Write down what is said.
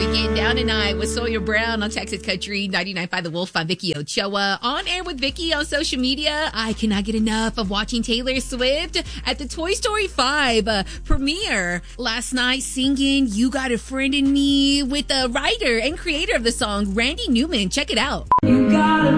Getting Down Tonight with Sawyer Brown on Texas Country 99.5 The Wolf. I'm Vicky Ochoa. On air with Vicky on social media. I cannot get enough of watching Taylor Swift at the Toy Story 5 premiere last night, singing You Got a Friend in Me with the writer and creator of the song, Randy Newman. Check it out. You got a